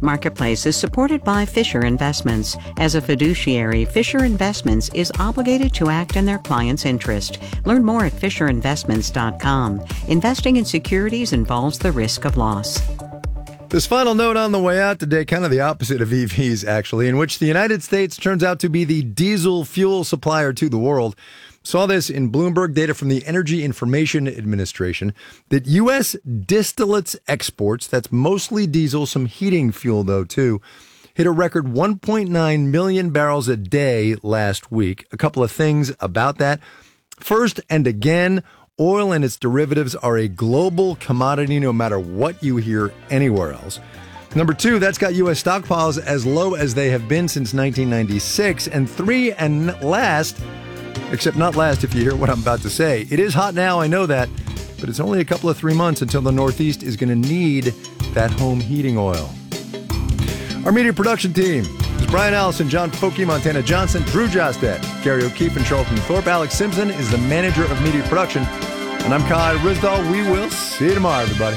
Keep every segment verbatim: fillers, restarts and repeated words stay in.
Marketplace is supported by Fisher Investments. As a fiduciary, Fisher Investments is obligated to act in their client's interest. Learn more at fisher investments dot com. Investing in securities involves the risk of loss. This final note on the way out today, kind of the opposite of E Vs, actually, in which the United States turns out to be the diesel fuel supplier to the world. Saw this in Bloomberg data from the Energy Information Administration that U S distillates exports, that's mostly diesel, some heating fuel though too, hit a record one point nine million barrels a day last week. A couple of things about that. First, and again, oil and its derivatives are a global commodity no matter what you hear anywhere else. Number two, that's got U S stockpiles as low as they have been since nineteen ninety-six. And three, and last, except not last if you hear what I'm about to say, it is hot now, I know that, but it's only a couple of three months until the Northeast is going to need that home heating oil. Our media production team is Brian Allison, John Foky, Montana Johnson, Drew Jostet, Gary O'Keefe, and Charlton Thorpe. Alex Simpson is the manager of media production. And I'm Kai Rizdal. We will see you tomorrow, everybody.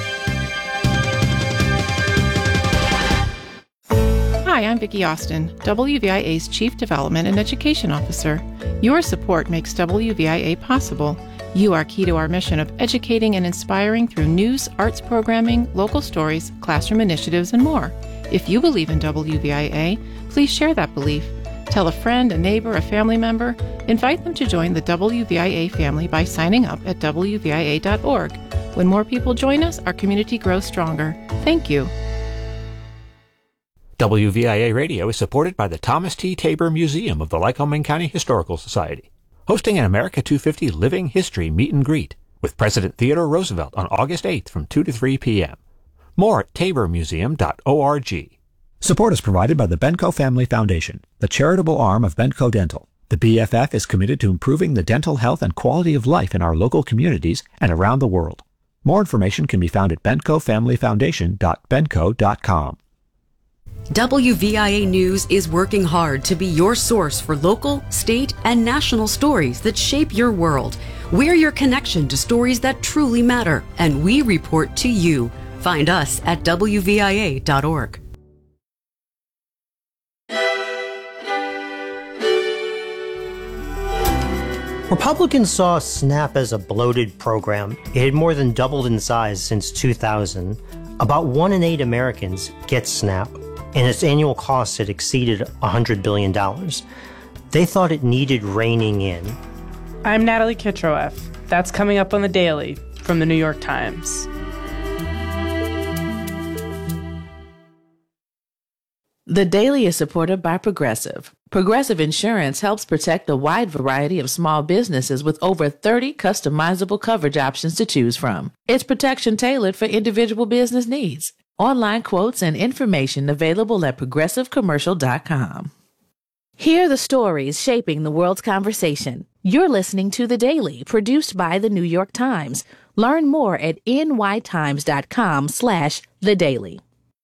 Hi, I'm Vicki Austin, W V I A's Chief Development and Education Officer. Your support makes W V I A possible. You are key to our mission of educating and inspiring through news, arts programming, local stories, classroom initiatives, and more. If you believe in W V I A, please share that belief. Tell a friend, a neighbor, a family member. Invite them to join the W V I A family by signing up at W V I A dot org. When more people join us, our community grows stronger. Thank you. W V I A Radio is supported by the Thomas T. Tabor Museum of the Lycoming County Historical Society, hosting an America two fifty Living History Meet and Greet with President Theodore Roosevelt on August eighth from two to three p.m. More at tabor museum dot org. Support is provided by the Benco Family Foundation, the charitable arm of Benco Dental. The B F F is committed to improving the dental health and quality of life in our local communities and around the world. More information can be found at benco family foundation dot benco dot com. W V I A News is working hard to be your source for local, state, and national stories that shape your world. We're your connection to stories that truly matter, and we report to you. Find us at W V I A dot org. Republicans saw SNAP as a bloated program. It had more than doubled in size since two thousand. About one in eight Americans get SNAP, and its annual costs had exceeded one hundred billion dollars. They thought it needed reining in. I'm Natalie Kitroeff. That's coming up on The Daily from the New York Times. The Daily is supported by Progressive. Progressive Insurance helps protect a wide variety of small businesses with over thirty customizable coverage options to choose from. It's protection tailored for individual business needs. Online quotes and information available at progressive commercial dot com. Hear the stories shaping the world's conversation. You're listening to The Daily, produced by The New York Times. Learn more at n y times dot com slash the daily.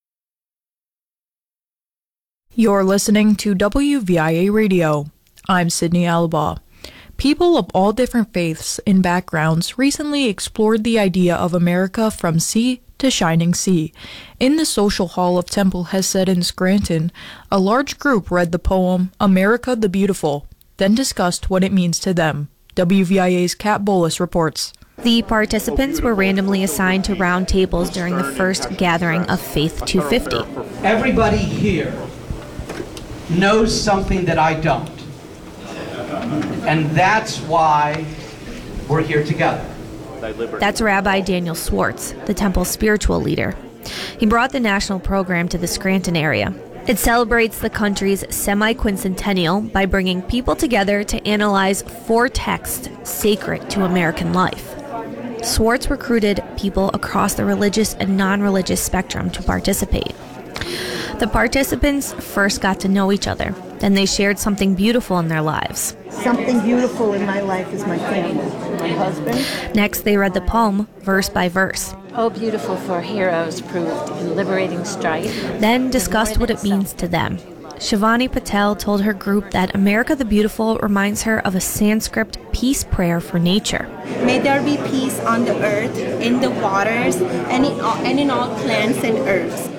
You're listening to W V I A Radio. I'm Sydney Alaba. People of all different faiths and backgrounds recently explored the idea of America from sea to shining sea. In the Social Hall of Temple Hesed in Scranton, a large group read the poem America the Beautiful, then discussed what it means to them. W V I A's Kat Bolus reports. The participants were randomly assigned to round tables during the first gathering of Faith two fifty. Everybody here knows something that I don't. And that's why we're here together. That's Rabbi Daniel Swartz, the temple's spiritual leader. He brought the national program to the Scranton area. It celebrates the country's semi-quincentennial by bringing people together to analyze four texts sacred to American life. Swartz recruited people across the religious and non-religious spectrum to participate. The participants first got to know each other. Then they shared something beautiful in their lives. Something beautiful in my life is my family, my husband. Next, they read the poem verse by verse. Oh, beautiful for heroes proved in liberating strife. Then discussed what it means to them. Shivani Patel told her group that America the Beautiful reminds her of a Sanskrit peace prayer for nature. May there be peace on the earth, in the waters, and in all, and in all plants and herbs.